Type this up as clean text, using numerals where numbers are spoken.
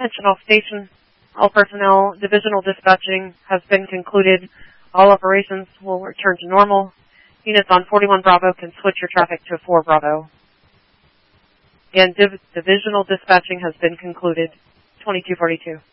Attention all station, all personnel, divisional dispatching has been concluded. All operations will return to normal. Units on 41 Bravo can switch your traffic to 4 Bravo. And divisional dispatching has been concluded. 2242.